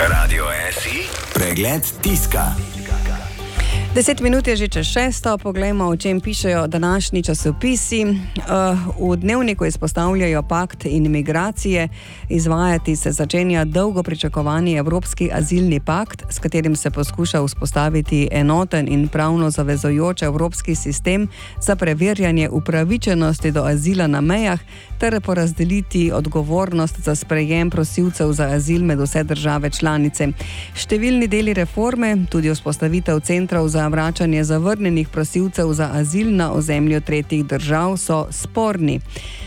Radio SI, pregled tiska. 10 minut je že čez 6. Poglejmo, o čem pišejo današnji časopisi. V Dnevniku izpostavljajo pakt in migracije. Izvajati se začenja dolgo pričakovani Evropski azilni pakt, s katerim se poskuša vzpostaviti enoten in pravno zavezujoč evropski sistem za preverjanje upravičenosti do azila na mejah ter porazdeliti odgovornost za sprejem prosilcev za azil med vse države članice. Številni deli reforme, tudi vzpostavitev centrov za vračanje zavrnjenih prosilcev za azil na ozemlju tretjih držav, so sporni.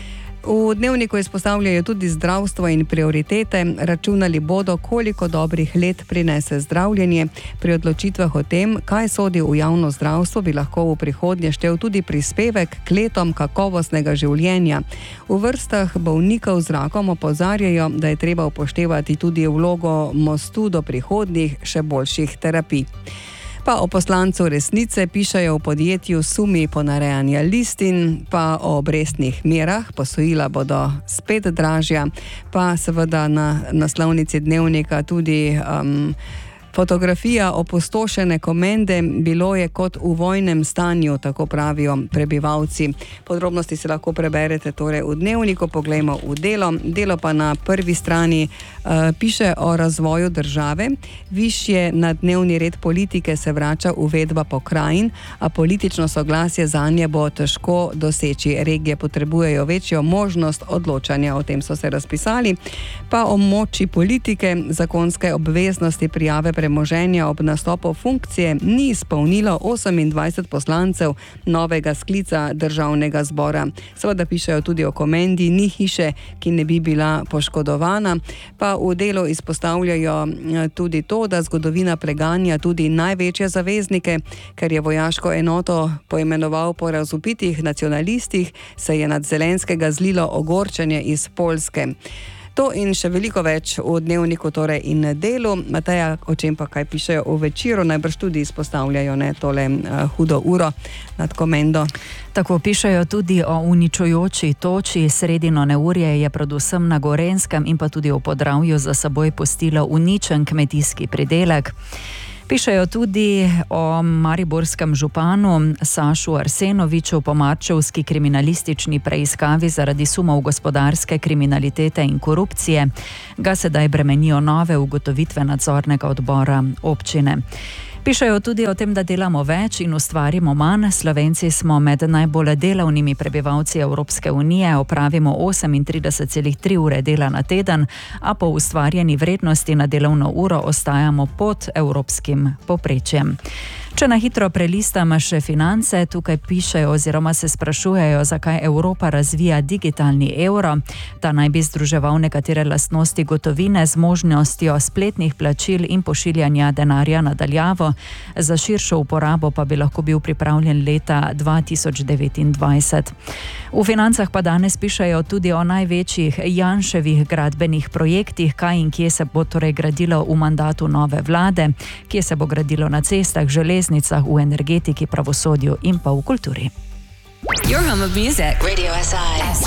V Dnevniku izpostavljajo tudi zdravstvo in prioritete. Računali bodo, koliko dobrih let prinese zdravljenje. Pri odločitvah o tem, kaj sodi v javno zdravstvo, bi lahko v prihodnje štel tudi prispevek k letom kakovostnega življenja. V vrstah bolnikov z rakom opozarjajo, da je treba upoštevati tudi vlogo mostu do prihodnjih, še boljših terapij. Pa o poslancu Resnice pišejo v podjetju sumi ponarejanja listin, pa o obrestnih merah, posojila bodo spet dražja, pa seveda na naslovnici Dnevnika tudi fotografija opustošene Komende. Bilo je kot v vojnem stanju, tako pravijo prebivalci. Podrobnosti se lahko preberete torej v Dnevniku, poglejmo v Delo. Delo pa na prvi strani piše o razvoju države. Višje na dnevni red politike se vrača uvedba pokrajin, a politično soglasje zanje bo težko doseči. Regije potrebujejo večjo možnost odločanja, o tem so se razpisali. Pa o moči politike, zakonske obveznosti prijave premoženja ob nastopu funkcije ni izpolnilo 28 poslancev novega sklica državnega zbora. Seveda pišejo tudi o Komendi, ni hiše, ki ne bi bila poškodovana. Pa v Delu izpostavljajo tudi to, da zgodovina preganja tudi največje zaveznike, ker je vojaško enoto poimenoval po razvpitih nacionalistih, se je nad Zelenskega zlilo ogorčenje iz Poljske. To in še veliko več v Dnevniku torej in Delu. Mateja, o čem pa kaj pišejo v Večeru, najbrž tudi izpostavljajo tole hudo uro nad Komendo. Tako pišejo tudi o uničujoči toči. Sredino neurje je predvsem na Gorenjskem in pa tudi v Podravju za seboj pustilo uničen kmetijski pridelek. Pišejo tudi o mariborskem županu Sašu Arsenoviču po marčevski kriminalistični preiskavi zaradi sumov gospodarske kriminalitete in korupcije. Ga sedaj bremenijo nove ugotovitve nadzornega odbora občine. Pišejo tudi o tem, da delamo več in ustvarimo manj. Slovenci smo med najbolj delavnimi prebivalci Evropske unije, opravimo 38,3 ure dela na teden, a po ustvarjeni vrednosti na delovno uro ostajamo pod evropskim povprečjem. Če na hitro prelistam še Finance, tukaj pišejo oziroma se sprašujejo, zakaj Evropa razvija digitalni evro. Ta naj bi združeval nekatere lastnosti gotovine z možnostjo spletnih plačil in pošiljanja denarja na daljavo. Za širšo uporabo pa bi lahko bil pripravljen leta 2029. V Financah pa danes pišejo tudi o največjih Janševih gradbenih projektih, kaj in kje se bo torej gradilo v mandatu nove vlade, kje se bo gradilo na cestah, železnicah, v energetiki, pravosodju in pa v kulturi. Your home of music. Radio SI.